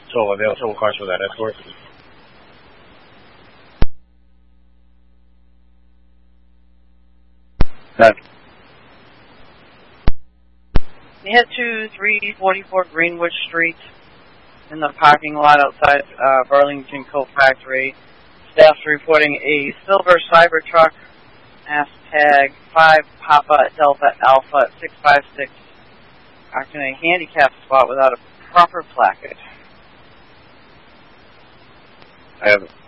So available cars for that escort. Head to 344 Greenwood Street in the parking lot outside Burlington Coat Factory. Staff's reporting a silver Cybertruck, hashtag 5 Papa Delta Alpha 656, parked in a handicapped spot without a proper placard. I have